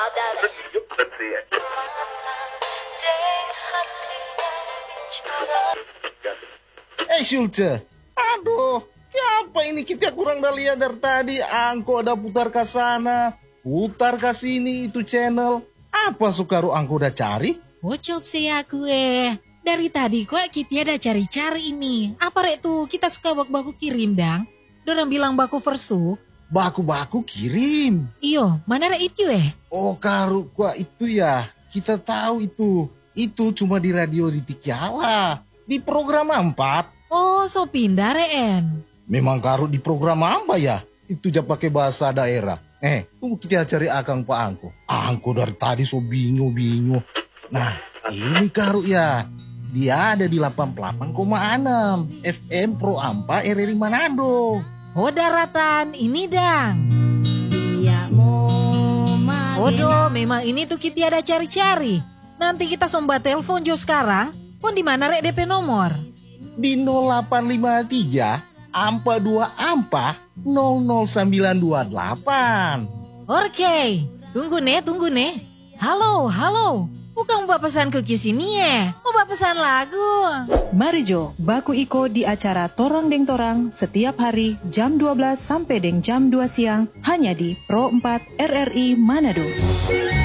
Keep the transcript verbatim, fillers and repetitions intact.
Eh Schulte, aduh, ya apa ini kita kurang dah lihat dari tadi. Angko ada putar ke sana, putar ke sini itu channel. Apa sukaru angko udah cari? Bocop sih aku eh. Dari tadi kok kita ada cari-cari ini. Apa rek tuh kita suka baku-baku kirim dang? Dorang bilang baku versuk. Baku-baku kirim. Iyo, mana rek itu eh? Oh karu gua itu ya, kita tahu itu. Itu cuma di radio di Tikiala, di program empat. Oh, so pindah reen. Memang karu di program apa ya? Itu aja pakai bahasa daerah. Eh, tunggu kita cari akang Pak Angko. Angko dari tadi so bingung-bingung. Nah, ini karu ya. Dia ada di delapan puluh delapan koma enam F M Pro Ampa R R I Manado. Oh daratan, ini dang. Odo, memang ini tuh kita ada cari-cari. Nanti kita somba telepon jo sekarang. Pon di mana rek D P nomor? Di nol delapan lima tiga Ampa dua Ampa nol nol sembilan dua delapan. Oke, tunggu nih, tunggu nih. Halo, halo. Bukan mau pesan cookies ini ya, mau pesan lagu. Mari Jo, baku iko di acara Torang Deng Torang setiap hari jam dua belas sampai deng jam dua siang hanya di Pro empat R R I Manado.